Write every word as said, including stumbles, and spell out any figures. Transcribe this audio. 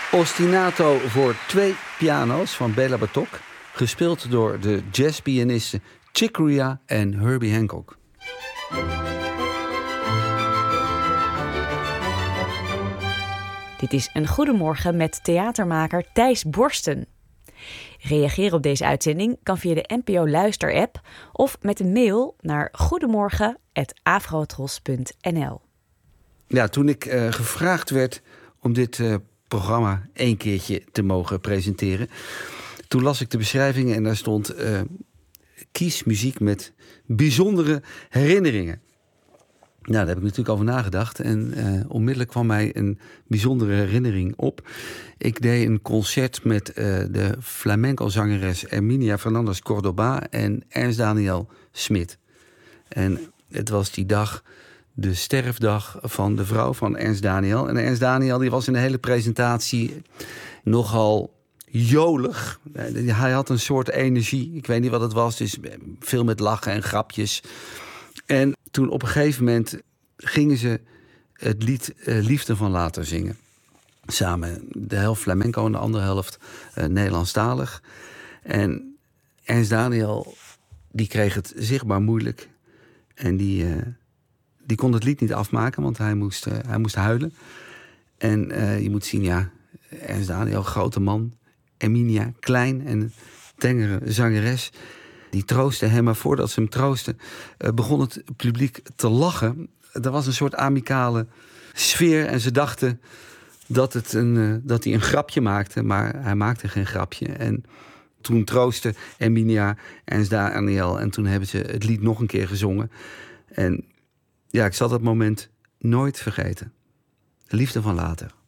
Ostinato voor twee piano's van Béla Bartók, gespeeld door de jazzpianisten Chick Corea en Herbie Hancock. Dit is een Goedemorgen met theatermaker Thijs Borsten. Reageren op deze uitzending kan via de N P O Luister-app of met een mail naar goedemorgen apenstaartje afrotros punt n l. Ja, toen ik uh, gevraagd werd om dit uh, programma één keertje te mogen presenteren, toen las ik de beschrijving en daar stond uh, kies muziek met bijzondere herinneringen. Nou, daar heb ik natuurlijk over nagedacht en uh, onmiddellijk kwam mij een bijzondere herinnering op. Ik deed een concert met uh, de flamenco-zangeres Herminia Fernandez Cordoba en Ernst Daniel Smit. En het was die dag de sterfdag van de vrouw van Ernst Daniel. En Ernst Daniel die was in de hele presentatie nogal jolig. Hij had een soort energie, ik weet niet wat het was, dus veel met lachen en grapjes. En toen op een gegeven moment gingen ze het lied uh, Liefde van Later zingen. Samen, de helft flamenco en de andere helft uh, Nederlandstalig. En Ernst Daniel, die kreeg het zichtbaar moeilijk. En die, uh, die kon het lied niet afmaken, want hij moest, uh, hij moest huilen. En uh, je moet zien, ja, Ernst Daniel, grote man. Herminia, klein en tengere zangeres. Die troostte hem, maar voordat ze hem troostte, uh, begon het publiek te lachen. Er was een soort amicale sfeer en ze dachten dat, het een, uh, dat hij een grapje maakte, maar hij maakte geen grapje. En toen troostte Herminia en Daniel en toen hebben ze het lied nog een keer gezongen. En ja, ik zal dat moment nooit vergeten. Liefde van Later.